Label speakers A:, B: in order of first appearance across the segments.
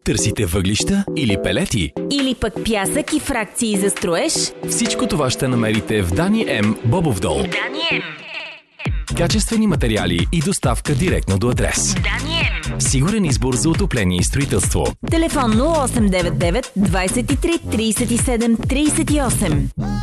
A: Търсите въглища или пелети?
B: Или пък пясък и фракции за строеж?
A: Всичко това ще намерите в Дани М. Бобов дол.
B: Дани М.
A: Качествени материали и доставка директно до адрес.
B: Дани М.
A: Сигурен избор за отопление и строителство.
B: Телефон 0899 23 37 38.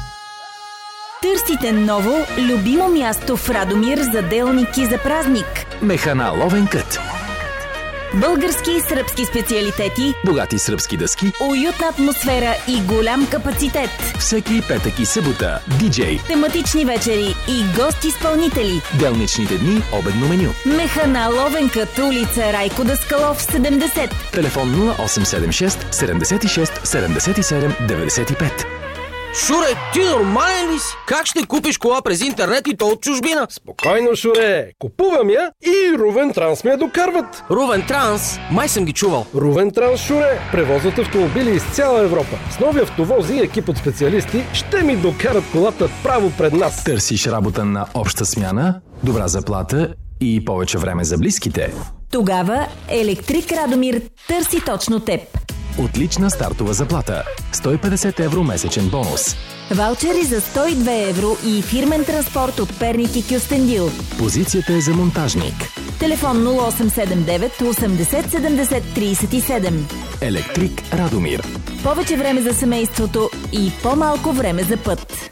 B: Търсите ново, любимо място в Радомир за делники за празник.
A: Механа Ловен кът.
B: Български и сръбски специалитети,
A: Богати сръбски дъски,
B: уютна атмосфера и голям капацитет.
A: всеки петък и събота, диджей,
B: Тематични вечери и гост-изпълнители.
A: делничните дни, обедно меню.
B: Механа Ловенкът, улица Райко Даскалов, 70.
A: Телефон 0876 76 77 95.
C: Шуре, ти нормален ли си? Как ще купиш кола през интернет и то от чужбина?
D: Спокойно, Шуре. Купувам я и Рувен Транс ме я докарват.
C: Рувен Транс, май съм ги чувал.
D: Рувен Транс, Шуре, превозват автомобили из цяла Европа. С нови автовози и екип от специалисти ще ми докарат колата право пред нас.
A: Търсиш работа на обща смяна, добра заплата и повече време за близките?
B: Тогава Електрик Радомир търси точно теб.
A: Отлична стартова заплата. 150 евро месечен бонус.
B: Ваучери за 102 евро и фирмен транспорт от Перник и Кюстендил.
A: Позицията е за монтажник.
B: Телефон 0879 80 70 37.
A: Електрик Радомир.
B: Повече време за семейството и по-малко време за път.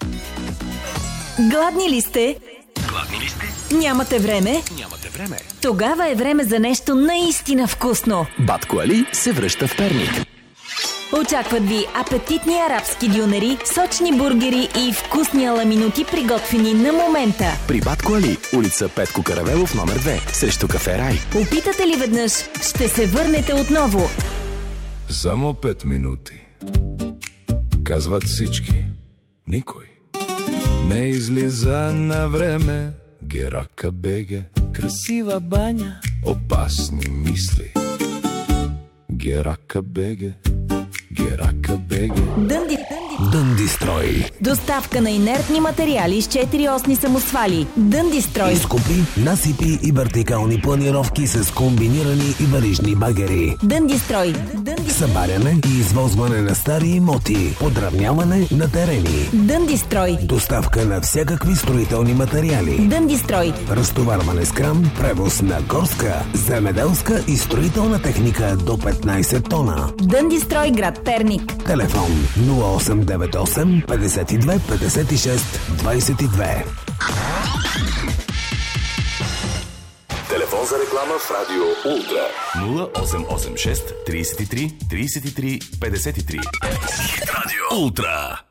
B: Гладни ли сте?
A: Гладни ли сте?
B: Нямате време?
A: Нямате време.
B: Тогава е време за нещо наистина вкусно.
A: Батко Али се връща в Перник.
B: Очакват ви апетитни арабски дюнери, сочни бургери и вкусни аламинути, приготвени на момента.
A: При Батко Али, улица Петко Каравелов, номер 2, срещу кафе Рай.
B: Опитате ли веднъж, ще се върнете отново.
E: Само 5 минути. Казват всички. Никой не излиза на време. Герака беге. Красива баня. Опасни мисли. Герака беге. Герака беге.
F: Дъндистрой.
B: Доставка на инертни материали с 4-осни самосвали. Дъндистрой.
F: Изкопи, насипи и вертикални планировки с комбинирани и варижни багери.
B: Дъндистрой.
F: Събаряне и извозване на стари имоти. Подравняване на терени.
B: Дъндистрой.
F: Доставка на всякакви строителни материали.
B: Дъндистрой.
F: Разтоварване с кран, превоз на горска, земеделска и строителна техника до 15 тона.
B: Дъндистрой, град Перник.
F: Телефон 0898 52 56 22.
G: Телефон за реклама в Радио Ултра 0886 33 33 53. Радио Ултра.